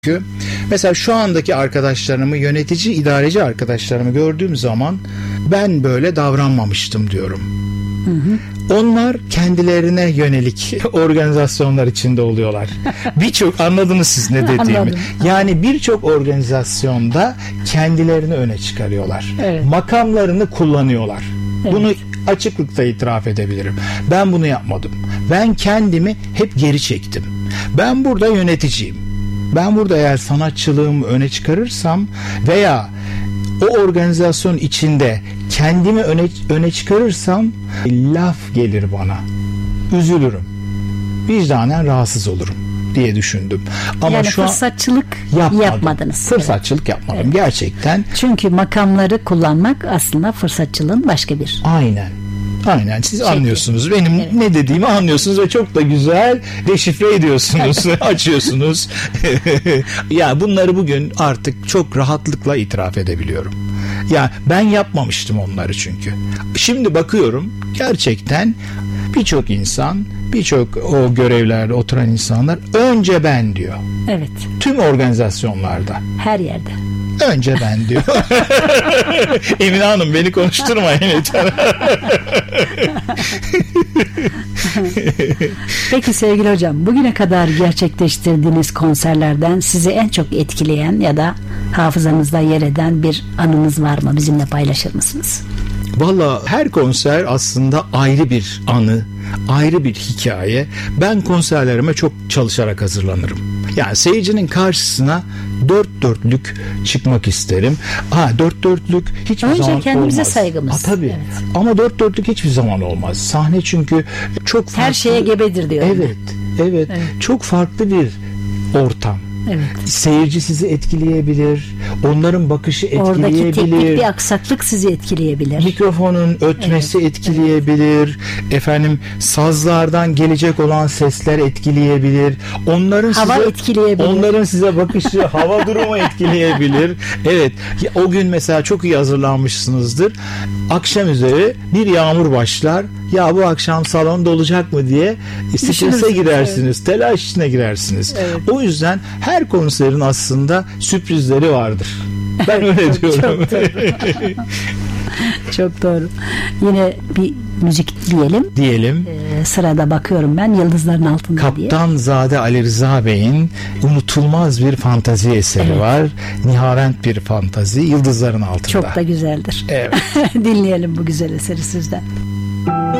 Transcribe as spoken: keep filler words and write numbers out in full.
Mesela şu andaki arkadaşlarımı, yönetici, idareci arkadaşlarımı gördüğüm zaman ben böyle davranmamıştım diyorum. Hı hı. Onlar kendilerine yönelik organizasyonlar içinde oluyorlar. Birçok, anladınız siz ne dediğimi. Anladım. Yani birçok organizasyonda kendilerini öne çıkarıyorlar. Evet. Makamlarını kullanıyorlar. Evet. Bunu açıklıkla itiraf edebilirim. Ben bunu yapmadım. Ben kendimi hep geri çektim. Ben burada yöneticiyim. Ben burada eğer sanatçılığımı öne çıkarırsam veya o organizasyon içinde kendimi öne, öne çıkarırsam laf gelir bana. Üzülürüm. Vicdanen rahatsız olurum diye düşündüm. Ama yani şu fırsatçılık an yapmadım. yapmadınız. Fırsatçılık yapmadım. Evet. Gerçekten. Çünkü makamları kullanmak aslında fırsatçılığın başka bir. Aynen. Aynen siz Şey, anlıyorsunuz. Benim evet. ne dediğimi anlıyorsunuz ve çok da güzel deşifre ediyorsunuz, açıyorsunuz. Ya bunları bugün artık çok rahatlıkla itiraf edebiliyorum. Ya ben yapmamıştım onları çünkü. Şimdi bakıyorum gerçekten birçok insan, birçok o görevlerde oturan insanlar önce ben diyor. Evet. Tüm organizasyonlarda. Her yerde. Önce ben diyor. Emine Hanım beni konuşturmayın lütfen. Peki sevgili hocam, bugüne kadar gerçekleştirdiğiniz konserlerden sizi en çok etkileyen ya da hafızanızda yer eden bir anınız var mı? Bizimle paylaşır mısınız? Valla her konser aslında ayrı bir anı, ayrı bir hikaye. Ben konserlerime çok çalışarak hazırlanırım. Yani seyircinin karşısına dört dörtlük çıkmak isterim. Ha dört dörtlük hiçbir Önce zaman olmaz. Önce kendimize saygımız. Ha, tabii. Evet. Ama dört dörtlük hiçbir zaman olmaz. Sahne çünkü çok farklı. Her şeye gebedir diyor. Evet, evet. Evet. Çok farklı bir ortam. Evet. Seyirci sizi etkileyebilir. Onların bakışı etkileyebilir. Oradaki teknik bir aksaklık sizi etkileyebilir. Mikrofonun ötmesi evet, etkileyebilir. Evet. Efendim sazlardan gelecek olan sesler etkileyebilir. Onların hava size etkileyebilir. Onların size bakışı, hava durumu etkileyebilir. Evet. O gün mesela çok iyi hazırlanmışsınızdır. Akşam üzeri bir yağmur başlar. Ya bu akşam salon dolacak mı diye strese girersiniz. Evet. Telaş içine girersiniz. Evet. O yüzden her konserin aslında sürprizleri vardır. Ben öyle çok, diyorum. Çok doğru. Çok doğru. Yine bir müzik diyelim. Diyelim. Ee, sırada bakıyorum ben Yıldızların Altında Kaptan diye. Kaptanzade Ali Rıza Bey'in unutulmaz bir fantazi eseri evet. var. Nihavent bir fantazi Yıldızların Altında. Çok da güzeldir. Evet. Dinleyelim bu güzel eseri sizden.